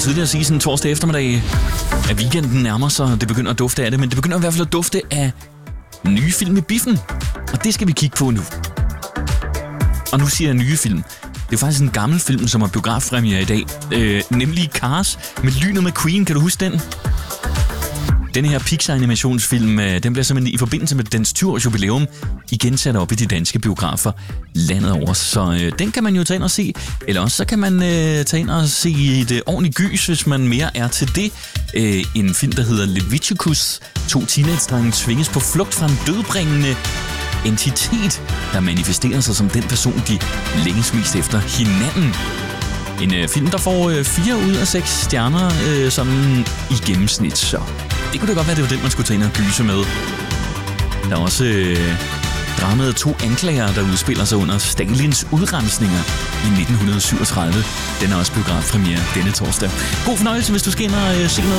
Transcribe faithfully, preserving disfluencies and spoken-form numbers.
tidligt at sige sådan torsdag eftermiddag, at weekenden nærmer sig. Det begynder at dufte af det, men det begynder i hvert fald at dufte af nye film i biffen. Og det skal vi kigge på nu. Og nu siger jeg nye film. Det er faktisk en gammel film, som har biografpremiere i dag. Øh, nemlig Cars med Lynet McQueen. Kan du huske den? Denne her Pixar-animationsfilm, den bliver simpelthen i forbindelse med dens tyve års jubilæum igen sat op i de danske biografer landet over. Så øh, den kan man jo tage ind og se. Eller også så kan man øh, tage ind og se et øh, ordentligt gys, hvis man mere er til det. Øh, en film, der hedder Leviticus. To teenage-drenge tvinges på flugt fra en dødbringende entitet, der manifesterer sig som den person, de længes mest efter hinanden. En øh, film, der får øh, fire ud af seks stjerner øh, sådan i gennemsnit, så det kunne da godt være, det var den, man skulle tage ind og gyse med. Der er også øh, dramaet To anklager, der udspiller sig under Stalins udrensninger i nitten syvogtredive. Den er også biografpremiere denne torsdag. God fornøjelse, hvis du skal ind og øh, se noget.